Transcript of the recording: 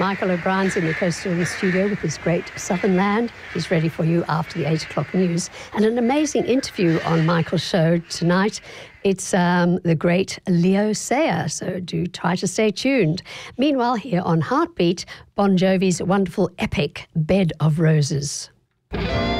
Michael O'Brien's in the Coastal studio with his great Southern Land. He's ready for you after the 8 o'clock news. And an amazing interview on Michael's show tonight. It's the great Leo Sayer, so do try to stay tuned. Meanwhile, here on Heartbeat, Bon Jovi's wonderful epic Bed of Roses.